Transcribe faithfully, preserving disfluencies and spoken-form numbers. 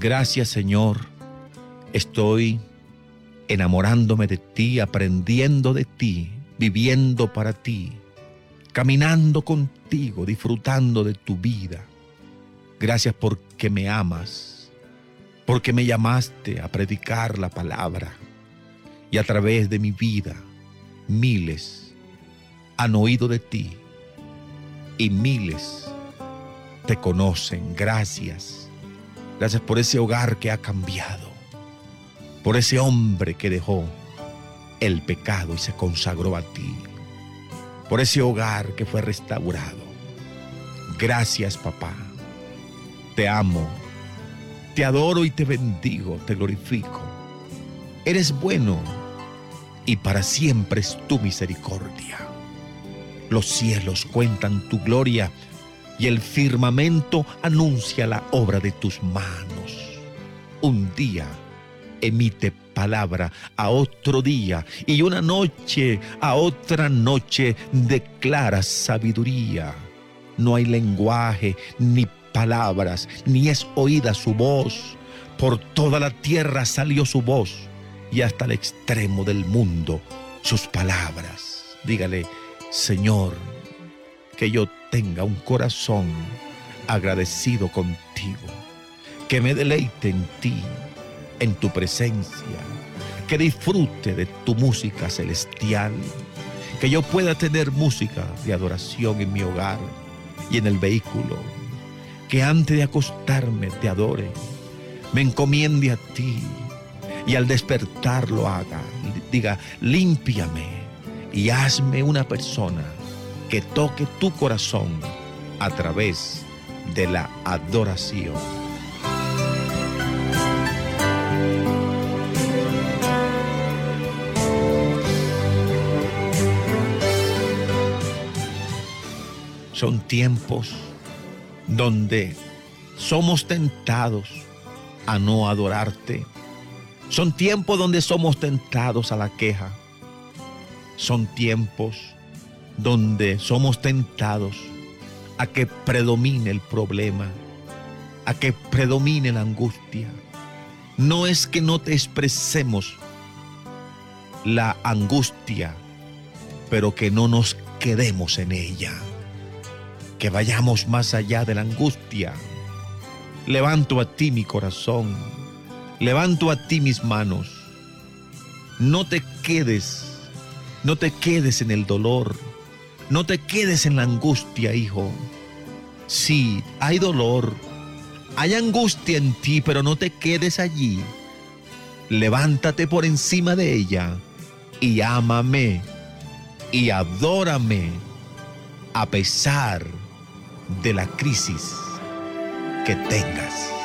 Gracias, Señor. Estoy enamorándome de ti, aprendiendo de ti, viviendo para ti, caminando contigo, disfrutando de tu vida. Gracias porque me amas, porque me llamaste a predicar la palabra y a través de mi vida miles han oído de ti y miles te conocen. Gracias. Gracias por ese hogar que ha cambiado, por ese hombre que dejó el pecado y se consagró a ti, por ese hogar que fue restaurado. Gracias, papá. Te amo, te adoro y te bendigo, te glorifico. Eres bueno y para siempre es tu misericordia. Los cielos cuentan tu gloria y el firmamento anuncia la obra de tus manos. Un día emite palabra a otro día y una noche a otra noche declara sabiduría. No hay lenguaje ni palabras, ni es oída su voz. Por toda la tierra salió su voz y hasta el extremo del mundo sus palabras. Dígale: Señor, que yo tenga un corazón agradecido contigo, que me deleite en ti, en tu presencia, que disfrute de tu música celestial, que yo pueda tener música de adoración en mi hogar y en el vehículo, que antes de acostarme te adore, me encomiende a ti y al despertar lo haga. Diga: límpiame y hazme una persona que toque tu corazón a través de la adoración. Son tiempos donde somos tentados a no adorarte. Son tiempos donde somos tentados a la queja. Son tiempos donde somos tentados a que predomine el problema, a que predomine la angustia. No es que no te expresemos la angustia, pero que no nos quedemos en ella, que vayamos más allá de la angustia. Levanto a ti mi corazón, levanto a ti mis manos. No te quedes, no te quedes en el dolor, no te quedes en la angustia, hijo. Sí, hay dolor, hay angustia en ti, pero no te quedes allí. Levántate por encima de ella y ámame y adórame a pesar de la crisis que tengas.